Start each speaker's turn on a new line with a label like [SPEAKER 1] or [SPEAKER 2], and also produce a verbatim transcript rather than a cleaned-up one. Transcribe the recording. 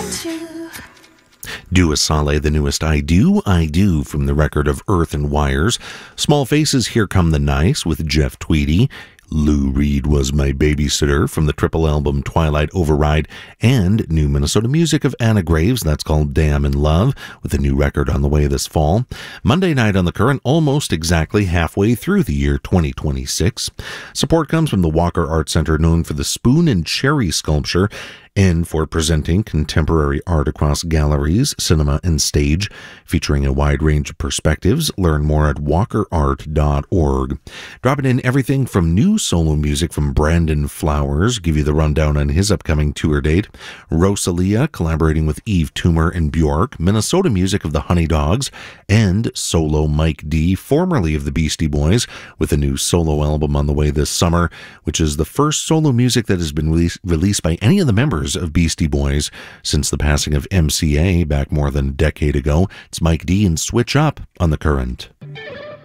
[SPEAKER 1] to.
[SPEAKER 2] Dua Saleh, the newest I Do, I Do from the record of Earth and Wires. Small Faces, Here Come the Nice with Jeff Tweedy. Lou Reed Was My Babysitter from the triple album Twilight Override, and new Minnesota music of Anna Graves, that's called Damn in Love, with a new record on the way this fall. Monday night on The Current, almost exactly halfway through the year twenty twenty-six. Support comes from the Walker Art Center, known for the Spoon and Cherry sculpture, and for presenting contemporary art across galleries, cinema, and stage, featuring a wide range of perspectives. Learn more at walker art dot org. Dropping in everything from new solo music from Brandon Flowers, give you the rundown on his upcoming tour date. Rosalia collaborating with Eve Toomer and Bjork, Minnesota music of the Honey Dogs, and solo Mike D, formerly of the Beastie Boys, with a new solo album on the way this summer, which is the first solo music that has been released, released by any of the members of Beastie Boys since the passing of M C A back more than a decade ago. It's Mike D and Switch Up on The Current.